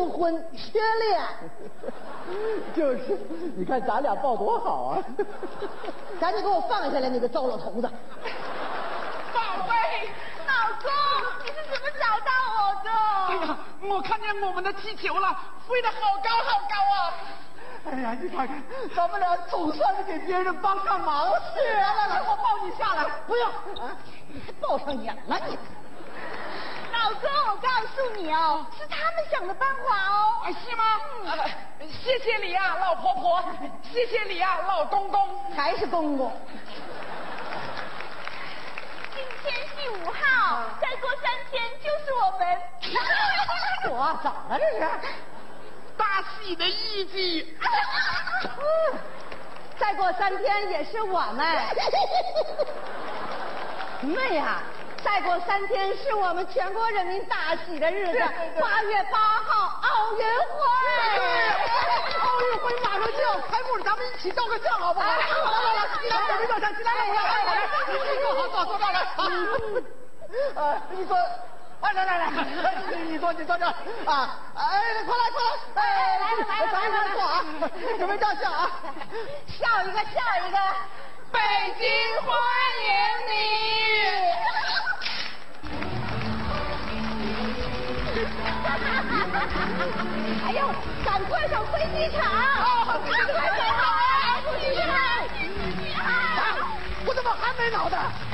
订婚缺恋。 就是，你看咱俩抱多好啊！ 赶紧给我放下来那个糟老头子！ 宝贝，老公，你是怎么找到我的？ 哎呀，我看见我们的气球了，飞得好高好高啊！哎呀，你看看，咱们俩总算是给别人帮上忙了。是啊，来，我抱你下来。 不用，啊，抱上眼了你。 老公，我告诉你哦，是他们想的办法哦。 啊，是吗？谢谢你啊，老婆婆，谢谢你啊，老公公。 还是公公。 今天是5号，再过3天就是我们。 我怎么了这是？ 大喜的日子。 再过3天也是我们。妹呀！再过3天是我们全国人民大喜的日子，8月8号奥运会。 奥运会马上就要开幕了，咱们一起照个相好不好？来，起来，准备照相，起来，你坐好，坐这儿来。你坐，来，你坐这儿啊！哎，快来，来，咱们坐啊，准备照相啊！ 笑一个， 北京欢迎你！ 哎呦，赶快上飞机场！ 快走好啊！ 我怎么还没脑袋？